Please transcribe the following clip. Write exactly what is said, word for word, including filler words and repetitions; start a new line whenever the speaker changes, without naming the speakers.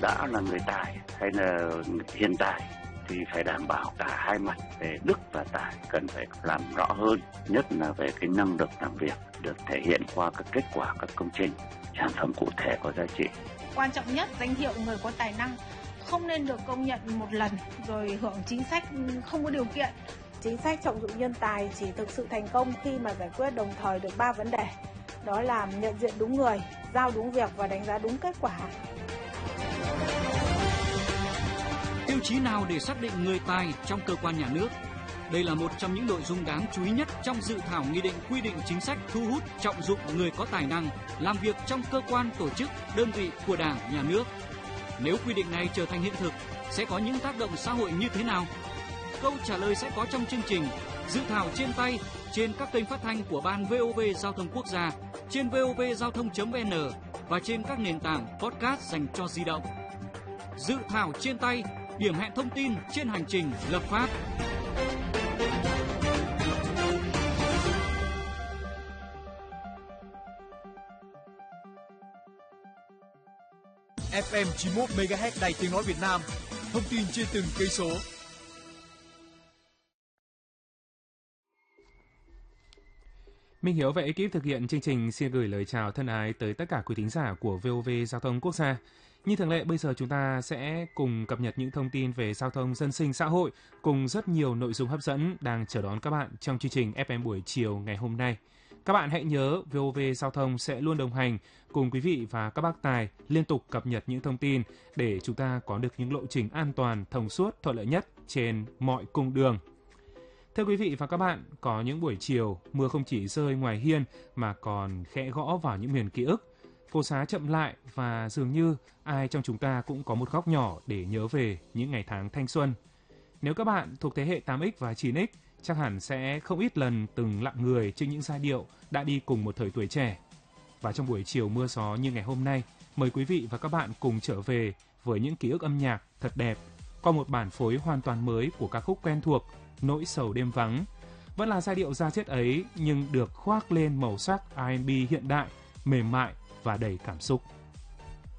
đã là người tài hay là hiện tài thì phải đảm bảo cả hai mặt về đức và tài, cần phải làm rõ hơn, nhất là về cái năng lực làm việc được thể hiện qua các kết quả các công trình, sản phẩm cụ thể có giá trị.
Quan trọng nhất, danh hiệu người có tài năng không nên được công nhận một lần rồi hưởng chính sách không có điều kiện.
Chính sách trọng dụng nhân tài chỉ thực sự thành công khi mà giải quyết đồng thời được ba vấn đề. Đó là nhận diện đúng người, giao đúng việc và đánh giá đúng kết quả.
Tiêu chí nào để xác định người tài trong cơ quan nhà nước? Đây là một trong những nội dung đáng chú ý nhất trong dự thảo nghị định quy định chính sách thu hút trọng dụng người có tài năng làm việc trong cơ quan, tổ chức, đơn vị của Đảng, Nhà nước. Nếu quy định này trở thành hiện thực, sẽ có những tác động xã hội như thế nào? Câu trả lời sẽ có trong chương trình Dự thảo trên tay trên các kênh phát thanh của Ban vê o vê Giao thông Quốc gia, trên vovgiao thông chấm vn và trên các nền tảng podcast dành cho di động. Dự thảo trên tay, điểm hẹn thông tin trên hành trình lập pháp.
ép em chín mươi mốt mê ga héc Đài Tiếng nói Việt Nam, thông tin trên từng cây số.
Minh Hiếu và ekip thực hiện chương trình xin gửi lời chào thân ái tới tất cả quý thính giả của vê o vê Giao thông Quốc gia. Như thường lệ, bây giờ chúng ta sẽ cùng cập nhật những thông tin về giao thông dân sinh xã hội cùng rất nhiều nội dung hấp dẫn đang chờ đón các bạn trong chương trình ép em buổi chiều ngày hôm nay. Các bạn hãy nhớ vê o vê Giao thông sẽ luôn đồng hành cùng quý vị và các bác tài liên tục cập nhật những thông tin để chúng ta có được những lộ trình an toàn, thông suốt, thuận lợi nhất trên mọi cung đường. Thưa quý vị và các bạn, có những buổi chiều mưa không chỉ rơi ngoài hiên mà còn khẽ gõ vào những miền ký ức. Phố xá chậm lại và dường như ai trong chúng ta cũng có một góc nhỏ để nhớ về những ngày tháng thanh xuân. Nếu các bạn thuộc thế hệ tám ích và chín ích, chắc hẳn sẽ không ít lần từng lặng người trên những giai điệu đã đi cùng một thời tuổi trẻ. Và trong buổi chiều mưa gió như ngày hôm nay, mời quý vị và các bạn cùng trở về với những ký ức âm nhạc thật đẹp qua một bản phối hoàn toàn mới của ca khúc quen thuộc Nỗi sầu đêm vắng. Vẫn là giai điệu da diết ấy nhưng được khoác lên màu sắc R and B hiện đại, mềm mại và đầy cảm xúc.